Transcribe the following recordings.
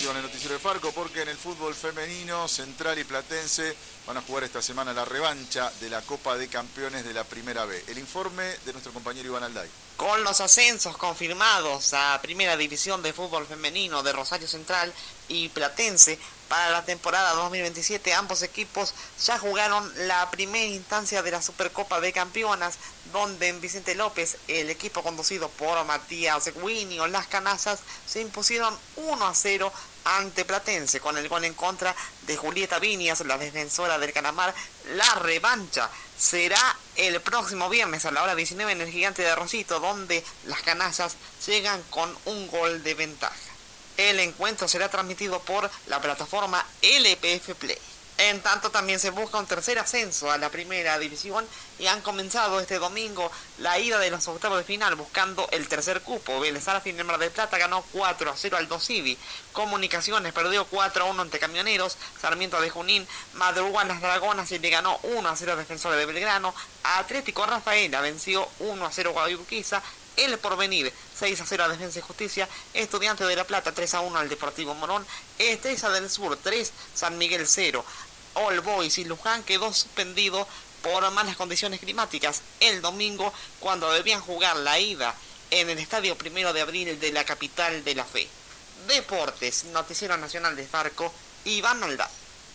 informativo en el noticiero de Farco, porque en el fútbol femenino, Central y Platense van a jugar esta semana la revancha de la Copa de Campeones de la Primera B. El informe de nuestro compañero Iván Alday. Con los ascensos confirmados a Primera División de Fútbol Femenino de Rosario Central y Platense para la temporada 2027, ambos equipos ya jugaron la primera instancia de la Supercopa de Campeonas, donde en Vicente López, el equipo conducido por Matías Winnie, las canasas se impusieron 1-0 ante Platense, con el gol en contra de Julieta Viñas, la defensora del Calamar. La revancha será el próximo viernes a la hora 19 en el Gigante de Rosito, donde las canasas llegan con un gol de ventaja. El encuentro será transmitido por la plataforma LPF Play. En tanto, también se busca un tercer ascenso a la Primera División y han comenzado este domingo la ida de los octavos de final buscando el tercer cupo. Vélez Sarsfield en Mar del Plata ganó 4-0 al Dosivi. Comunicaciones perdió 4-1 ante Camioneros. Sarmiento de Junín madrugó a las Dragonas y le ganó 1-0 a Defensores de Belgrano. Atlético Rafaela venció 1-0 a Guayurquiza. El Porvenir 6-0 a Defensa y Justicia. Estudiantes de La Plata 3-1 al Deportivo Morón. Estrella del Sur 3, San Miguel 0. All Boys y Luján quedó suspendido por malas condiciones climáticas el domingo, cuando debían jugar la ida en el Estadio 1 de Abril de la capital de la fe. Deportes, Noticiero Nacional de Farco, Iván Alday.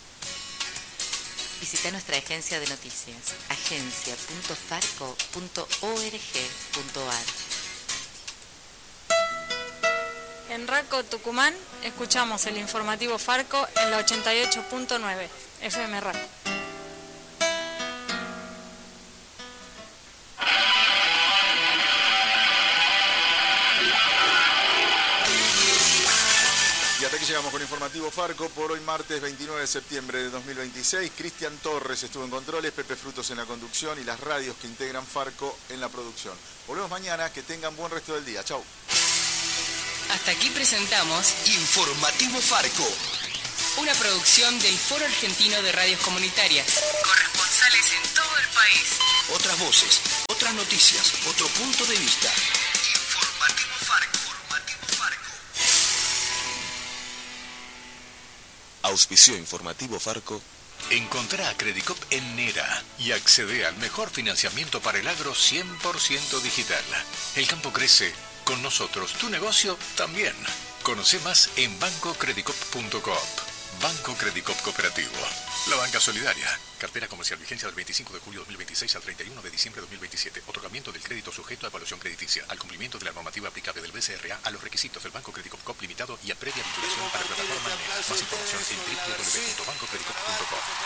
Visita nuestra agencia de noticias, agencia.farco.org.ar. En Raco, Tucumán, escuchamos el informativo Farco en la 88.9 FM Raco. Y hasta aquí llegamos con Informativo Farco por hoy, martes 29 de septiembre de 2026. Cristian Torres estuvo en controles, Pepe Frutos en la conducción y las radios que integran Farco en la producción. Volvemos mañana, que tengan buen resto del día. Chau. Hasta aquí presentamos Informativo Farco, una producción del Foro Argentino de Radios Comunitarias. Corresponsales en todo el país. otras voces, otras noticias, otro punto de vista. Informativo Farco. Auspició Informativo Farco. Encontrá a Credicop en Nera y accede al mejor financiamiento para el agro 100% digital. El campo crece. Con nosotros, tu negocio también. Conoce más en bancocredicop.coop. Banco Credicop Cooperativo. La banca solidaria. Cartera comercial, vigencia del 25 de julio de 2026 al 31 de diciembre de 2027. Otorgamiento del crédito sujeto a evaluación crediticia. Al cumplimiento de la normativa aplicable del BCRA a los requisitos del Banco Credicop Coop Limitado y a previa vinculación a la plataforma NEA. Más información en www.bancocredicop.coop.